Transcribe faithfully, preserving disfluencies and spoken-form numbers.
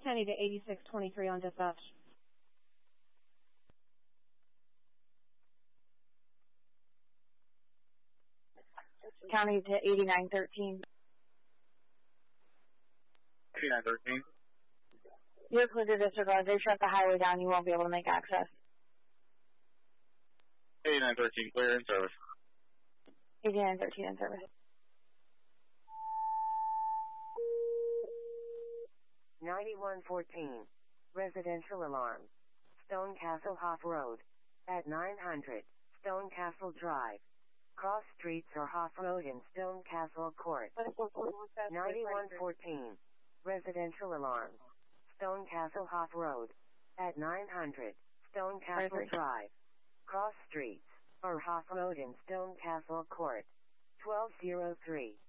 County to eighty-six twenty-three on dispatch. County to eighty-nine thirteen. eighty-nine thirteen. You're clear to disregard. They shut the highway down. You won't be able to make access. eighty-nine thirteen, clear in service. eighty-nine thirteen in service. ninety-one fourteen. Residential alarm. Stone Castle Hoff Road. At nine hundred, Stone Castle Drive. Cross streets or Hoff Road in Stone Castle Court. ninety-one fourteen. Residential alarm. Stone Castle Hoff Road. At nine hundred, Stone Castle Drive. Cross streets or Hoff Road in Stone Castle Court. twelve oh three.